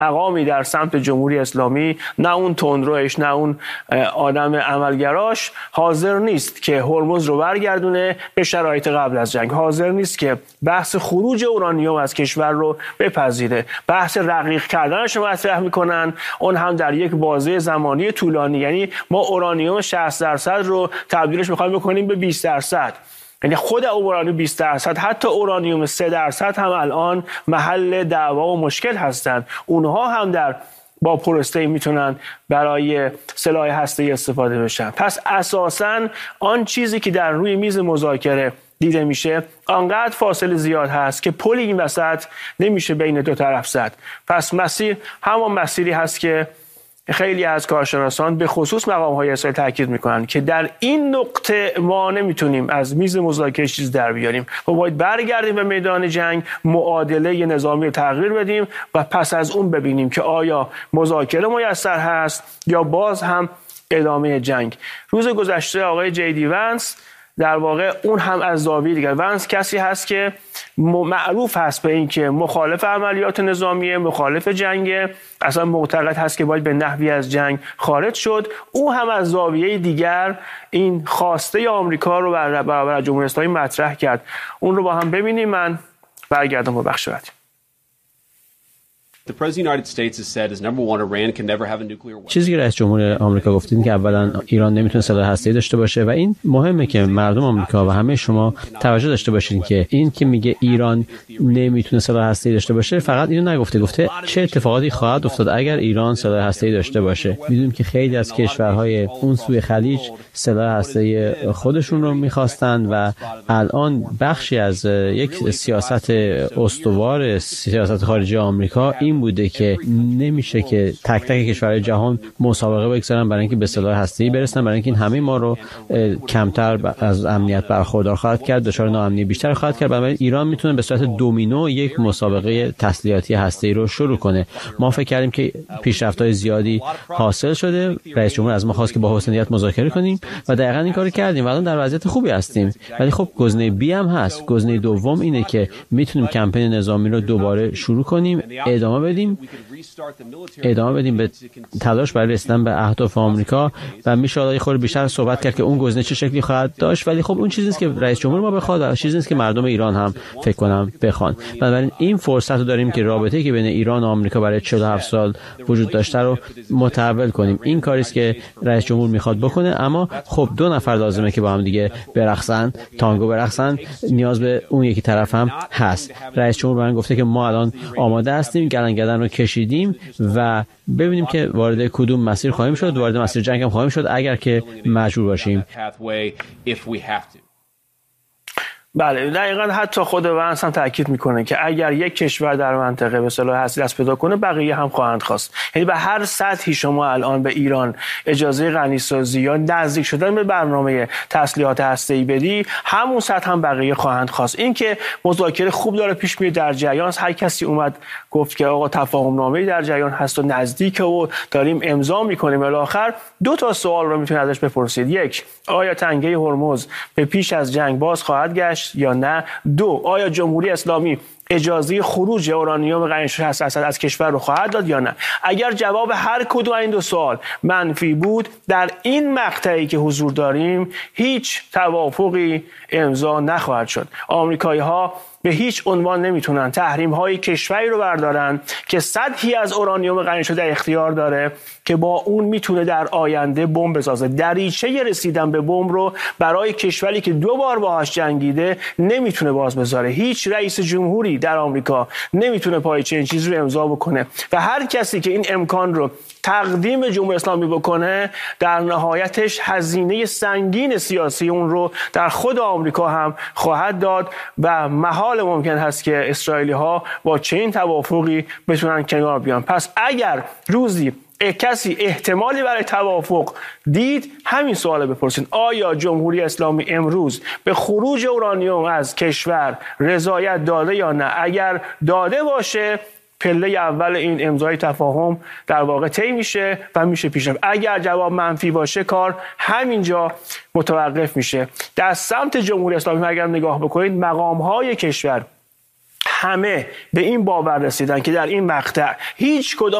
مقامی در سمت جمهوری اسلامی، نه اون تندروش نه اون آدم عملگراش حاضر نیست که هرمز رو برگردونه به شرایط قبل از جنگ، حاضر نیست که بحث خروج اورانیوم از کشور رو بپذیره. بحث رقیق کردنش رو مطرح میکنن، اون هم در یک بازه زمانی طولانی. یعنی ما اورانیوم 60% رو تبدیلش میخوایم بکنیم به 20%. یعنی خود اورانیوم 20%، حتی اورانیوم 3% هم الان محل دعوا و مشکل هستند. اونها هم با پروسته میتونن برای سلاح هسته‌ای استفاده بشن. پس اساساً آن چیزی که در روی میز مذاکره دیده میشه آنقدر فاصله زیاد هست که پل این وسط نمیشه بین دو طرف زد. پس مسیر همان مسیری هست که خیلی از کارشناسان به خصوص مقام‌های اسرائیل تاکید میکنن که در این نقطه ما نمیتونیم از میز مذاکره چیز در بیاریم و باید برگردیم به میدان جنگ، معادله نظامی رو تغییر بدیم و پس از اون ببینیم که آیا مذاکره میسر هست یا باز هم ادامه جنگ. روز گذشته آقای جیدی ونس در واقع اون هم از زاویه دیگر، ونس کسی هست که معروف هست به این که مخالف عملیات نظامیه، مخالف جنگ، اصلا معتقد هست که باید به نحوی از جنگ خارج شد. او هم از زاویه دیگر این خواسته آمریکا رو برابر جمهوری اسلامی مطرح کرد. اون رو با هم ببینیم. من برگردم به بخش بعدی. چیزی که رئیس جمهور آمریکا گفتین که اولا ایران نمیتونه سلاح هسته‌ای داشته باشه و این مهمه که مردم آمریکا و همه شما توجه داشته باشین که این که میگه ایران نمیتونه سلاح هسته‌ای داشته باشه فقط اینو نگفته، گفته چه اتفاقاتی خواهد افتاد اگر ایران سلاح هسته‌ای داشته باشه. میدونیم که خیلی از کشورهای اون سوی خلیج سلاح هسته‌ای خودشون رو میخواستن و الان بخشی از یک سیاست استوار سیاست خارجی آمریکا این بوده که نمیشه که تک تک کشورهای جهان مسابقه بگذارن برای اینکه به سلاح هسته‌ای برسن، برای اینکه این همه ما رو کمتر از امنیت برخوردار خواهد کرد، دچار ناامنی بیشتر خواهد کرد. برای ایران میتونه به صورت دومینو یک مسابقه تسلیحاتی هسته‌ای رو شروع کنه. ما فکر کردیم که پیشرفت‌های زیادی حاصل شده، رئیس جمهور از ما خواست که با حسنیت مذاکره کنیم و دقیقاً این کارو کردیم و الان در وضعیت خوبی هستیم. ولی خب گزینه بی هم هست. گزینه دوم اینه که میتونیم کمپین نظامی رو دوباره شروع کنیم، ادامه بدیم به تلاش برای رسیدن به اهداف آمریکا و میشه یه خورده بیشتر صحبت کرد که اون گزینه چه شکلی خواهد داشت. ولی خب اون چیزی نیست که رئیس جمهور ما بخواد و چیزی نیست که مردم ایران هم فکر کنم بخوان. بنابراین این فرصت رو داریم که رابطه‌ای که بین ایران و آمریکا برای 47 سال وجود داشته رو متحول کنیم. این کاری است که رئیس جمهور میخواد بکنه، اما خب دو نفر لازمه که با هم دیگه برقصن، تانگو برقصن. نیاز به اون یکی طرف هم هست. رئیس جمهور من گفته که ما الان آماده هستیم، گلنگدن رو کشیدیم و ببینیم که وارد کدوم مسیر خواهیم شد. وارد مسیر جنگ هم خواهیم شد اگر که مجبور باشیم. بله دقیقاً. حتی خود ونس هم تاکید میکنه که اگر یک کشور در منطقه به سلاح هسته‌ای دست پیدا کنه بقیه هم خواهند خواست. یعنی به هر سطحی شما الان به ایران اجازه غنیسازی یا نزدیک شدن به برنامه تسلیحات هسته‌ای بدی، همون سطح هم بقیه خواهند خواست. این که مذاکره خوب داره پیش میره در جریان، هر کسی اومد گفت که آقا تفاهم نامه‌ای در جریان هست و نزدیکه و داریم امضا میکنیم، الی آخر دو تا سوال رو میتونید ازش بپرسید. یک، آیا تنگه هرمز به پیش از جنگ باز خواهد گشت یا نه؟ دو، آیا جمهوری اسلامی اجازه خروج اورانیوم غنی‌شده از کشور رو خواهد داد یا نه؟ اگر جواب هر کدوم این دو سوال منفی بود، در این مقطعی که حضور داریم هیچ توافقی امضا نخواهد شد. آمریکایی‌ها به هیچ عنوان نمیتونن تحریم‌های کشوری رو بردارن که سطحی از اورانیوم غنی‌شده اختیار داره که با اون میتونه در آینده بمب بسازه. دریچه رسیدن به بمب رو برای کشوری که 2 بار باهاش جنگیده نمیتونه باز بذاره. هیچ رئیس جمهوری در آمریکا نمیتونه پایچه این چیز رو امضا بکنه و هر کسی که این امکان رو تقدیم جمهوری اسلامی بکنه در نهایتش هزینه سنگین سیاسی اون رو در خود آمریکا هم خواهد داد و محال ممکن هست که اسرائیلی ها با چنین توافقی بتونن کنار بیان. پس اگر روزی کسی احتمالی برای توافق دید، همین سوال بپرسید: آیا جمهوری اسلامی امروز به خروج اورانیوم از کشور رضایت داده یا نه؟ اگر داده باشه، پله اول این امضای تفاهم در واقع طی میشه و میشه پیش رفت. اگر جواب منفی باشه، کار همینجا متوقف میشه. در سمت جمهوری اسلامی اگر نگاه بکنید، مقام‌های کشور همه به این باور رسیدن که در این مقطع هیچ کدام